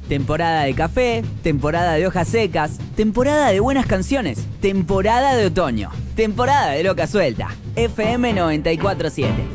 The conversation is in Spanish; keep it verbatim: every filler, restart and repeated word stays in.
Temporada de café, temporada de hojas secas, temporada de buenas canciones, temporada de otoño, temporada de loca suelta. F M noventa y cuatro siete.